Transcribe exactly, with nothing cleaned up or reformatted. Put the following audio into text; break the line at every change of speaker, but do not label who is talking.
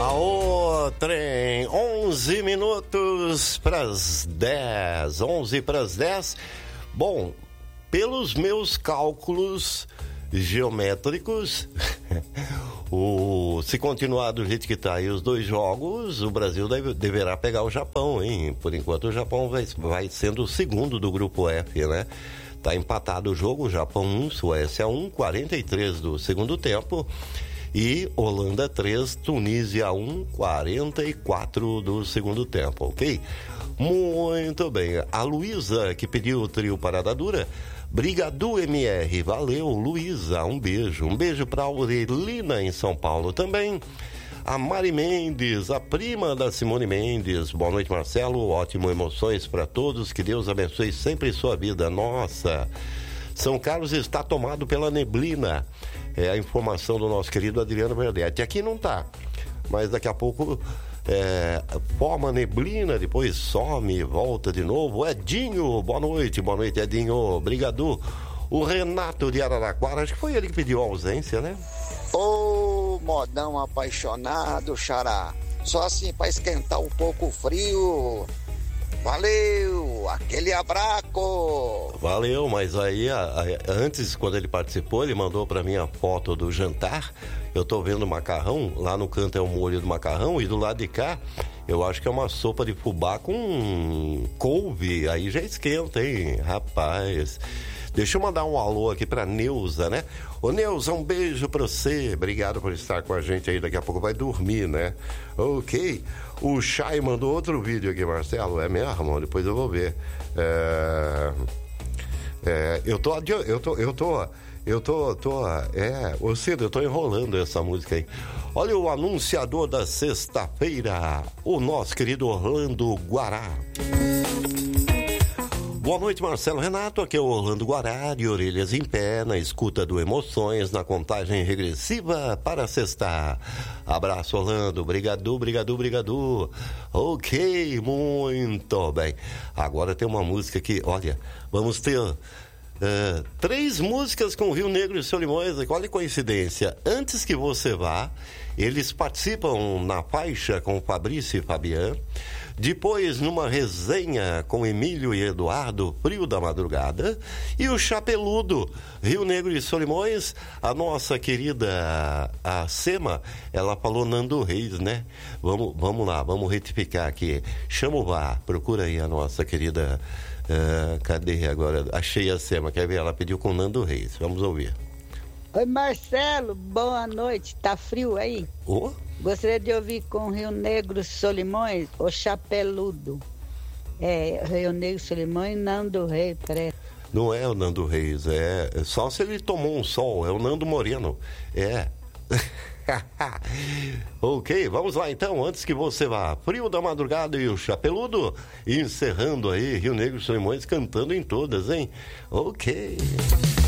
Aô, trem, onze minutos para as dez, onze para as dez. Bom, pelos meus cálculos geométricos, o, se continuar do jeito que está aí os dois jogos, o Brasil deve, deverá pegar o Japão, hein? Por enquanto o Japão vai, vai sendo o segundo do grupo F, né? Tá empatado o jogo, Japão um, Suécia um, quarenta e três do segundo tempo. E Holanda três, Tunísia um, quarenta e quatro do segundo tempo, ok? Muito bem. A Luísa, que pediu o trio Parada Dura, Brigadu M R, valeu, Luísa, um beijo. Um beijo para a Aurelina em São Paulo também. A Mari Mendes, a prima da Simone Mendes. Boa noite, Marcelo. Ótimo emoções para todos. Que Deus abençoe sempre sua vida. Nossa, São Carlos está tomado pela neblina. É a informação do nosso querido Adriano Verdetti. Aqui não tá, mas daqui a pouco é, forma neblina, depois some, volta de novo. Edinho, boa noite, boa noite, Edinho. Obrigado. O Renato de Araraquara, acho que foi ele que pediu a ausência, né?
Ô, modão apaixonado, xará. Só assim pra esquentar um pouco o frio. Valeu, aquele abraço.
Valeu, mas aí a, a, antes, quando ele participou, ele mandou pra mim a foto do jantar. Eu tô vendo o macarrão, lá no canto é o molho do macarrão, e do lado de cá eu acho que é uma sopa de fubá com couve. Aí já esquenta, hein, rapaz. Deixa eu mandar um alô aqui pra Neuza, né? Ô Neuza, um beijo pra você. Obrigado por estar com a gente aí. Daqui a pouco vai dormir, né? Ok. O Chay mandou outro vídeo aqui, Marcelo. É mesmo? Depois eu vou ver. É... É... Eu tô... Eu tô... Eu tô... Eu tô... tô... É... Ô Cida, eu tô enrolando essa música aí. Olha o anunciador da sexta-feira. O nosso querido Orlando Guará. Boa noite, Marcelo Renato, aqui é o Orlando Guará, de orelhas em pé, na escuta do Emoções, na contagem regressiva para sexta. Abraço, Orlando, obrigado, obrigado, obrigado. Ok, muito bem. Agora tem uma música aqui, olha, vamos ter uh, três músicas com o Rio Negro e Solimões, olha que coincidência. Antes que você vá, eles participam na faixa com Fabrício e Fabiano. Depois, numa resenha com Emílio e Eduardo, Frio da Madrugada. E o Chapeludo, Rio Negro e Solimões, a nossa querida a Sema, ela falou Nando Reis, né? Vamos, vamos lá, vamos retificar aqui. Chama o Vá, procura aí a nossa querida... Uh, cadê agora? Achei a Sema, quer ver? Ela pediu com Nando Reis. Vamos ouvir.
Oi, Marcelo, boa noite. Tá frio aí?
Ô? Oh?
Gostaria de ouvir com Rio Negro Solimões, o Chapeludo. É, Rio Negro Solimões, Nando Reis, parece.
Não é o Nando Reis, é só se ele tomou um sol, é o Nando Moreno. É. Ok, vamos lá então, antes que você vá. Frio da Madrugada e o Chapeludo, encerrando aí, Rio Negro Solimões cantando em todas, hein? Ok.